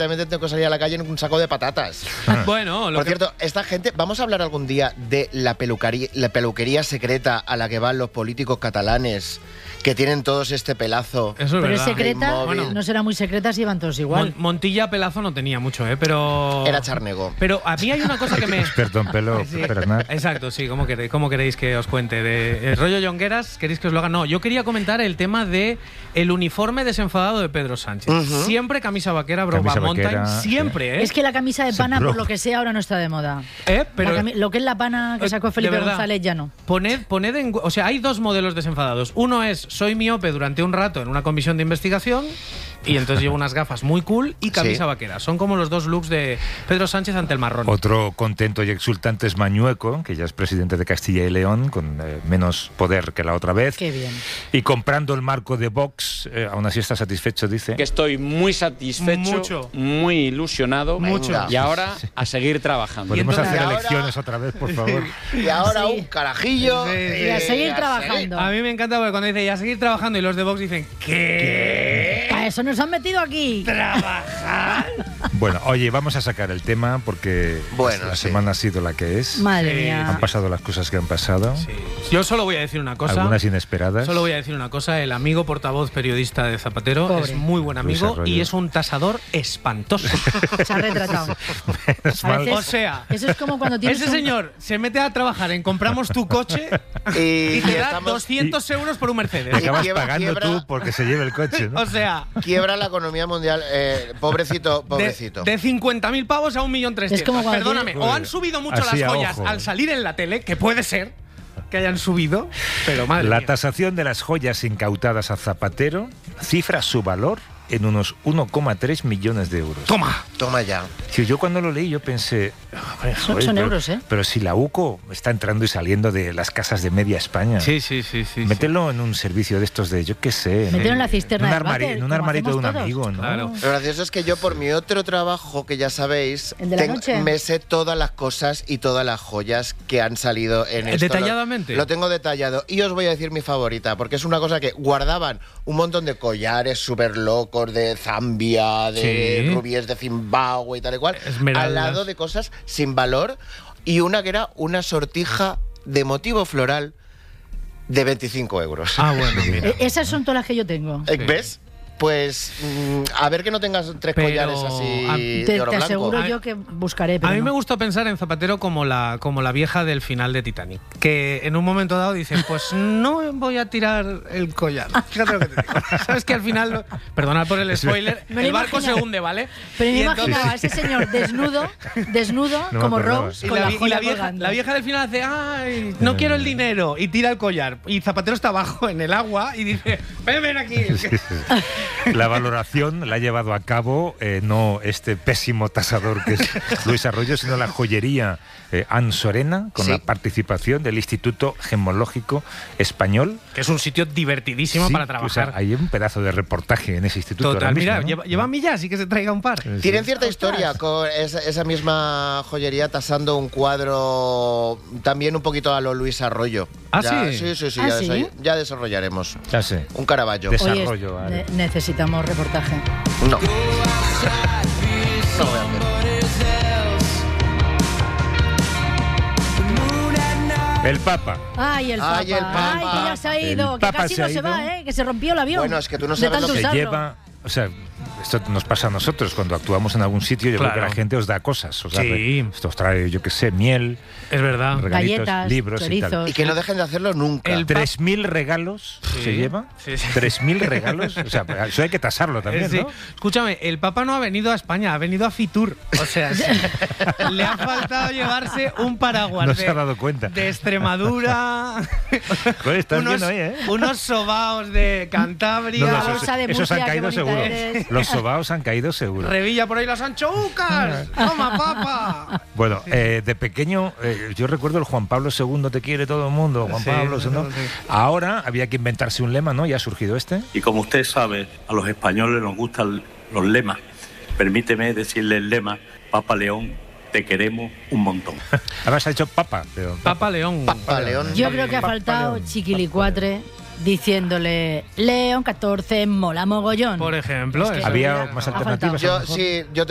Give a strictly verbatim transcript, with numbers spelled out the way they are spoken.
directamente tengo que salir a la calle en un saco de patatas. Bueno, lo Por que... cierto, esta gente, vamos a hablar algún día de la peluquería, la peluquería secreta a la que van los políticos catalanes, que tienen todos este pelazo. Eso es Pero es verdad. secreta, Bueno. no será muy secreta si iban todos igual. Mon- Montilla pelazo no tenía mucho, ¿eh? Pero... Era charnego. Pero a mí hay una cosa que me... Experto en pelo, Sí, Bernat. exacto, sí, ¿cómo queréis, ¿cómo queréis que os cuente? ¿De el rollo Jongueras? ¿Queréis que os lo haga? No, yo quería comentar el tema de el uniforme desenfadado de Pedro Sánchez. Ujú. Siempre camisa vaquera, Camisa broba mountain, vaquera, siempre, ¿eh? Es que la camisa de Sí, pana, bro. por lo que sea, ahora no está de moda. ¿Eh? Pero... La cami- lo que es la pana que Eh, sacó de Felipe verdad. González ya no. Poned, poned en... O sea, hay dos modelos desenfadados. Uno es, soy miope durante un rato en una comisión de investigación y entonces llevo unas gafas muy cool y camisa Sí. vaquera. Son como los dos looks de Pedro Sánchez ante el marrón. Otro contento y exultante es Mañueco, que ya es presidente de Castilla y León, con eh, menos poder que la otra vez. Qué bien. Y comprando el marco de Vox, eh, aún así está satisfecho, dice. Que estoy muy satisfecho, Mucho. muy ilusionado. Mucho. Y ahora a seguir trabajando. ¿Podemos entonces- hacer ahora- elecciones otra vez, por favor? Y ahora Sí. un carajillo. Sí, sí. eh, Y a seguir a trabajando. A mí me encanta porque cuando dice, y a seguir trabajando, y los de Vox dicen, ¿qué? A eso nos han metido aquí. ¿Trabajar? Bueno, oye, vamos a sacar el tema porque Bueno, la sí. semana ha sido la que es. Madre Sí. mía. Han pasado las cosas que han pasado, Sí. Yo solo voy a decir una cosa. algunas inesperadas. Solo voy a decir una cosa, el amigo portavoz periodista de Zapatero Pobre. es muy buen Luis amigo Arroyo. y es un tasador espantoso. Se ha retratado. Menos A mal. veces- O sea, Eso es como cuando tienes ese un- señor se mete a trabajar en compramos tu coche Y, y te da estamos- doscientos euros por un Y Mercedes. acabas quiebra- pagando quiebra- tú porque se lleve el coche, ¿no? O sea, quiebra la economía mundial. Eh, pobrecito, pobrecito. de, de cincuenta mil pavos a un millón trescientos. Es como cuando Perdóname, tienes- o han subido mucho Así las a joyas ojo. al salir en la tele, que puede ser que hayan subido, pero madre La mía. tasación de las joyas incautadas a Zapatero cifra su valor en unos uno coma tres millones de euros. Toma. Toma ya. Sí, yo cuando lo leí yo pensé, "Joder, Son- joder, son pero, euros, ¿eh? pero si la UCO está entrando y saliendo de las casas de media España, Sí, sí, sí, sí. mételo en un servicio de estos de, yo qué sé, en, Mételo en la cisterna un, del armari- váter, en un como armarito de un hacemos todos. amigo, ¿no? Claro. Lo gracioso es que yo, por mi otro trabajo, que ya sabéis, ¿El de la tengo- noche? me sé todas las cosas y todas las joyas que han salido en Eh, esto. ¿detalladamente? Lo, lo tengo detallado. Y os voy a decir mi favorita, porque es una cosa que guardaban un montón de collares súper locos de Zambia, de Sí. rubíes de Zimbabue y tal y cual, Esmeraldas. al lado de cosas sin valor, y una que era una sortija de motivo floral de veinticinco euros. Ah, bueno, mira. Eh, Esas son todas las que yo tengo. Eh, ¿Ves? Pues mm, a ver que no tengas tres Pero, collares así a- de Te, oro te blanco. aseguro A- yo que buscaré. Pero A mí no. me gusta pensar en Zapatero como la, como la vieja del final de Titanic, que en un momento dado dice, pues no voy a tirar el collar. Fíjate lo que te digo. Sabes que al final, lo- perdonad por el spoiler, Me lo el barco se imaginaba. hunde, ¿vale? Pero me Y imaginaba a entonces- ese señor desnudo, desnudo, No me como acordaba. Rose, Y con la, la, vi- y joya la vieja, colgando. la vieja del final hace, ay, no quiero el dinero, y tira el collar. Y Zapatero está abajo en el agua y dice, ven, ven aquí. Sí, sí, sí. La valoración la ha llevado a cabo eh, no este pésimo tasador que es Luis Arroyo, sino la joyería eh, Ansorena, con Sí. la participación del Instituto Gemológico Español. Que es un sitio divertidísimo Sí, para o sea, trabajar. hay un pedazo de reportaje en ese instituto. Total, ahora mismo, mira, ¿no? lleva, lleva millas y que se traiga un par. Tienen cierta historia con esa, esa misma joyería tasando un cuadro también un poquito a lo Luis Arroyo. ¿Ah, Ya- sí? Sí, sí, sí, ¿Ah, ya, sí? desa- ya desarrollaremos. Ya sé. Un Caravaggio. Des- Oye, desarrollo, vale. ne- necesitamos reportaje. No. No lo voy a hacer. El Papa. Ay, el Papa. Ay, el Papa. Ay, que ya se ha El ido. Que Papa casi se no ha se ido. va, ¿eh? Que se rompió el avión. Bueno, es que tú no de sabes lo tanto que Se usarlo. lleva... O sea, esto nos pasa a nosotros cuando actuamos en algún sitio. Yo creo Claro. que la gente os da cosas. Os da Sí. re- esto os trae, yo qué sé, miel, Es verdad. regalitos, Galletas, libros y tal. chorizos. Y que no dejen de hacerlo nunca. El- ¿Tres mil regalos Sí. se lleva? Sí, sí. ¿Tres mil regalos? O sea, eso hay que tasarlo también, Eh, sí. ¿no? Escúchame, el Papa no ha venido a España, ha venido a Fitur. O sea, sí. Le ha faltado llevarse un paraguas No de, se ha dado cuenta. de Extremadura, Joder, estás unos, bien hoy, ¿eh? unos sobaos de Cantabria, No, no, La esos, bolsa de esos Murcia, han qué caído bonita seguro. eres. Los sobaos han caído seguro. Revilla por ahí las anchoucas. Toma, Papa. Bueno, eh, de pequeño, eh, yo recuerdo el Juan Pablo segundo, te quiere todo el mundo, Juan Sí, Pablo sí, segundo. sí. Ahora había que inventarse un lema, ¿no? Ya ha surgido este. Y como usted sabe, a los españoles nos gustan los lemas. Permíteme decirle el lema, Papa León, te queremos un montón. Además ha hecho Papa. Pero, Papa León. Papa León. Yo creo que ha Papa faltado León. Chiquilicuatre diciéndole León catorce mola mogollón. Por ejemplo. Es que eso. Había Había- más ha alternativas. a lo Yo, mejor. sí, yo